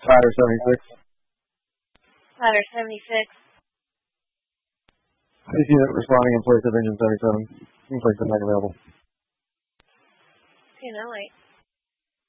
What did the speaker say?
Ladder 76. Ladder 76. This unit responding in place of engine 77. In place of not available. Okay, no wait.